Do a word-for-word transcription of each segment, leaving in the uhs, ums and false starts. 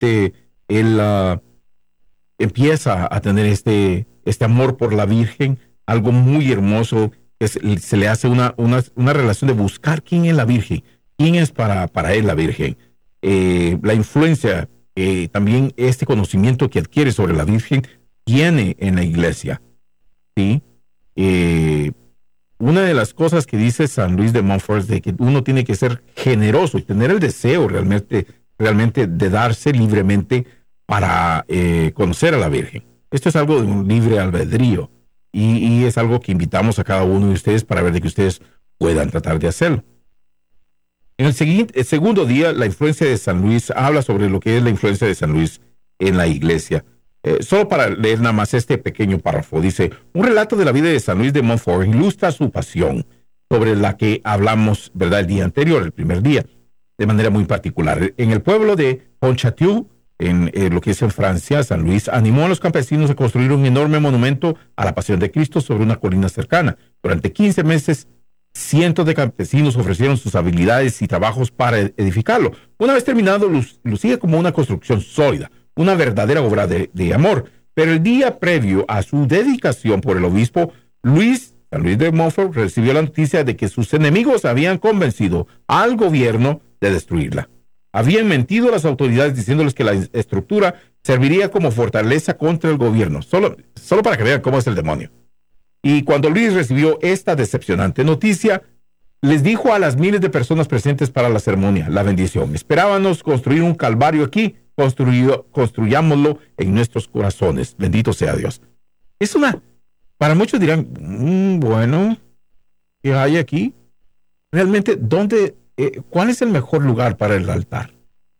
realmente él uh, empieza a tener este, este amor por la Virgen, algo muy hermoso, que se, se le hace una, una, una relación de buscar quién es la Virgen, quién es para, para él la Virgen. Eh, la influencia, eh, también este conocimiento que adquiere sobre la Virgen tiene en la iglesia, ¿sí? Eh, una de las cosas que dice San Luis de Montfort es de que uno tiene que ser generoso y tener el deseo realmente, realmente de darse libremente para eh, conocer a la Virgen. Esto es algo de un libre albedrío y, y es algo que invitamos a cada uno de ustedes para ver de que ustedes puedan tratar de hacerlo. En el, siguiente, el segundo día, la influencia de San Luis habla sobre lo que es la influencia de San Luis en la iglesia. Eh, solo para leer nada más este pequeño párrafo, dice: un relato de la vida de San Luis de Montfort ilustra su pasión, sobre la que hablamos, ¿verdad?, el día anterior, el primer día, de manera muy particular. En el pueblo de Pontchâteau, en eh, lo que es en Francia, San Luis animó a los campesinos a construir un enorme monumento a la Pasión de Cristo sobre una colina cercana. Durante quince meses, cientos de campesinos ofrecieron sus habilidades y trabajos para edificarlo. Una vez terminado, lucía como una construcción sólida, una verdadera obra de, de amor. Pero el día previo a su dedicación por el obispo, Luis, San Luis de Montfort, recibió la noticia de que sus enemigos habían convencido al gobierno de destruirla. Habían mentido a las autoridades diciéndoles que la estructura serviría como fortaleza contra el gobierno, solo, solo para que vean cómo es el demonio. Y cuando Luis recibió esta decepcionante noticia, les dijo a las miles de personas presentes para la ceremonia, la bendición: esperábamos construir un calvario aquí, construido, construyámoslo en nuestros corazones. Bendito sea Dios. Es una, para muchos dirán, mmm, bueno, ¿qué hay aquí? Realmente, ¿dónde, eh, cuál es el mejor lugar para el altar?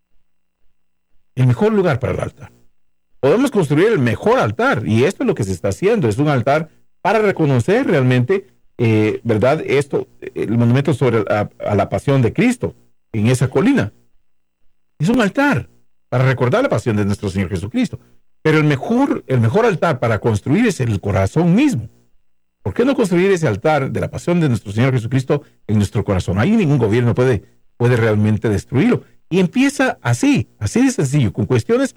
El mejor lugar para el altar. Podemos construir el mejor altar, y esto es lo que se está haciendo, es un altar para reconocer realmente, eh, ¿verdad?, esto, el monumento sobre a, a la pasión de Cristo en esa colina. Es un altar para recordar la pasión de nuestro Señor Jesucristo. Pero el mejor, el mejor altar para construir es el corazón mismo. ¿Por qué no construir ese altar de la pasión de nuestro Señor Jesucristo en nuestro corazón? Ahí ningún gobierno puede, puede realmente destruirlo. Y empieza así, así de sencillo, con cuestiones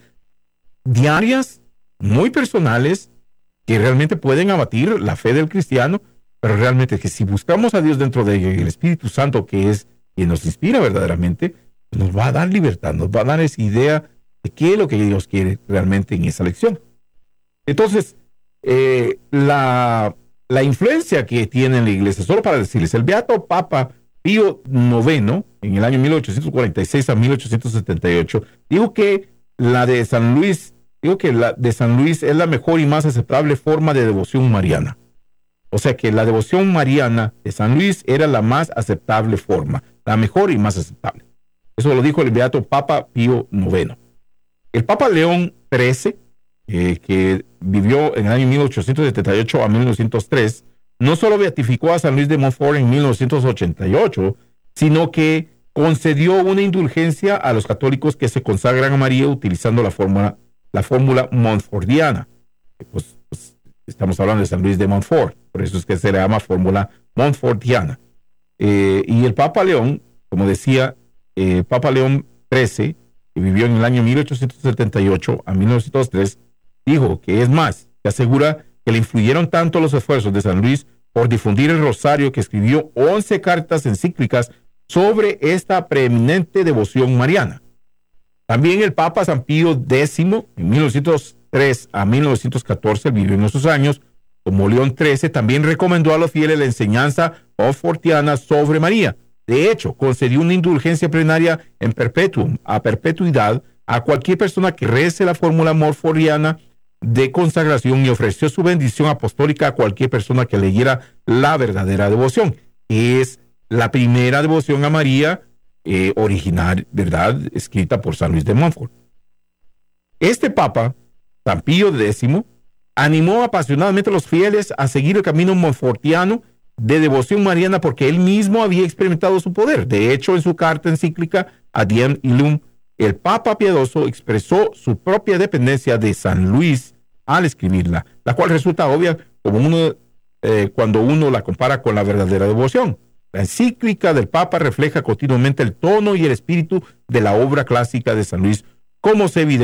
diarias, muy personales, que realmente pueden abatir la fe del cristiano, pero realmente que si buscamos a Dios dentro del Espíritu Santo, que es quien nos inspira verdaderamente, nos va a dar libertad, nos va a dar esa idea de qué es lo que Dios quiere realmente en esa lección. Entonces, eh, la, la influencia que tiene en la iglesia, solo para decirles, el Beato Papa Pío noveno, en el año mil ochocientos cuarenta y seis a mil ochocientos setenta y ocho, dijo que la de San Luis Digo que la de San Luis es la mejor y más aceptable forma de devoción mariana. O sea que la devoción mariana de San Luis era la más aceptable forma, la mejor y más aceptable. Eso lo dijo el Beato Papa Pío noveno. El Papa León trece, eh, que vivió en el año mil ochocientos setenta y ocho a mil novecientos tres, no solo beatificó a San Luis de Montfort en mil novecientos ochenta y ocho, sino que concedió una indulgencia a los católicos que se consagran a María utilizando la fórmula la fórmula montfortiana. Pues, pues estamos hablando de San Luis de Montfort, por eso es que se le llama fórmula montfortiana. Eh, y el Papa León, como decía, eh, Papa León trece, que vivió en el año mil ochocientos setenta y ocho a mil novecientos tres, dijo que es más, que asegura que le influyeron tanto los esfuerzos de San Luis por difundir el rosario, que escribió once cartas encíclicas sobre esta preeminente devoción mariana. También el Papa San Pío X, en mil novecientos tres a mil novecientos catorce, vivió en esos años, como León trece, también recomendó a los fieles la enseñanza montfortiana sobre María. De hecho, concedió una indulgencia plenaria en perpetuum, a perpetuidad, a cualquier persona que rece la fórmula montfortiana de consagración, y ofreció su bendición apostólica a cualquier persona que leyera la verdadera devoción, que es la primera devoción a María, Eh, original, ¿verdad?, escrita por San Luis de Montfort. Este Papa, San Pío X, animó apasionadamente a los fieles a seguir el camino montfortiano de devoción mariana porque él mismo había experimentado su poder. De hecho, en su carta encíclica Adiem Illum, el Papa piadoso expresó su propia dependencia de San Luis al escribirla, la cual resulta obvia como uno, eh, cuando uno la compara con la verdadera devoción. La encíclica del Papa refleja continuamente el tono y el espíritu de la obra clásica de San Luis, ¿Cómo se evidencia?